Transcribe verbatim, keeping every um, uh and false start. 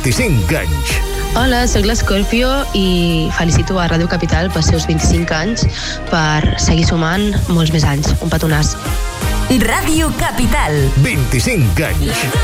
vint-i-cinc anys. Hola, soc l'Escorpio i felicito a Ràdio Capital pels seus vint-i-cinc anys per seguir sumant molts més anys. Un petonàs. Ràdio Capital. vint-i-cinc anys.